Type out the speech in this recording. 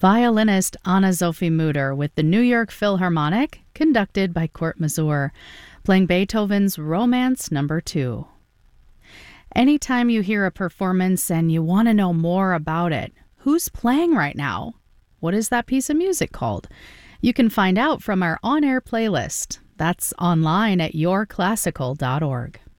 violinist Anna-Sophie Mutter with the New York Philharmonic, conducted by Kurt Masur, playing Beethoven's Romance No. 2. Anytime you hear a performance and you want to know more about it, who's playing right now? What is that piece of music called? You can find out from our on-air playlist. That's online at yourclassical.org.